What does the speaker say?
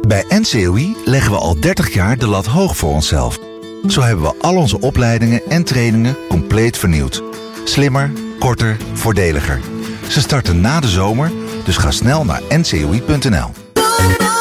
Bij NCOI leggen we al 30 jaar de lat hoog voor onszelf. Zo hebben we al onze opleidingen en trainingen compleet vernieuwd. Slimmer, korter, voordeliger. Ze starten na de zomer, dus ga snel naar ncoi.nl.